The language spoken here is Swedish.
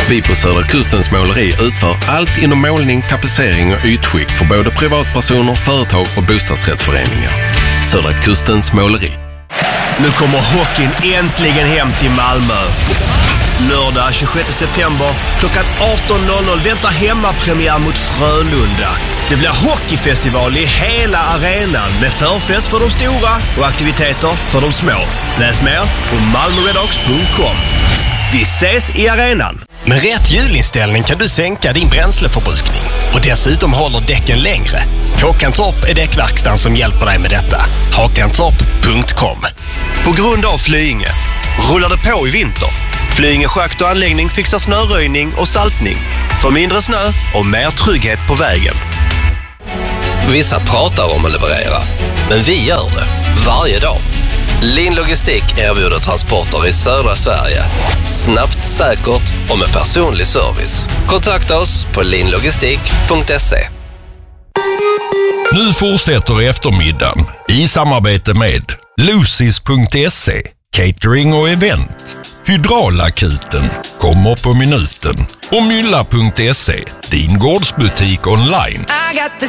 Vi på Södra Kustens måleri utför allt inom målning, tapetsering och ytskick för både privatpersoner, företag och bostadsrättsföreningar. Södra Kustens måleri. Nu kommer hockeyn äntligen hem till Malmö. Lördag 26 september klockan 18.00 väntar hemmapremiär mot Frölunda. Det blir hockeyfestival i hela arenan med förfest för de stora och aktiviteter för de små. Läs mer på malmoredocks.com. Vi ses i arenan. Med rätt hjulinställning kan du sänka din bränsleförbrukning och dessutom håller däcken längre. Håkantorp är däckverkstan som hjälper dig med detta. Håkantorp.com. På grund av Flyinge rullar det på i vinter. Flyinge schakt och anläggning fixar snöröjning och saltning. För mindre snö och mer trygghet på vägen. Vissa pratar om att leverera, men vi gör det varje dag. Lin Logistik erbjuder transporter i södra Sverige. Snabbt, säkert och med personlig service. Kontakta oss på linlogistik.se. Nu fortsätter eftermiddagen i samarbete med Lucis.se, catering och event. Hydraulakuten kommer på minuten och Mylla.se, din gårdsbutik online. I got the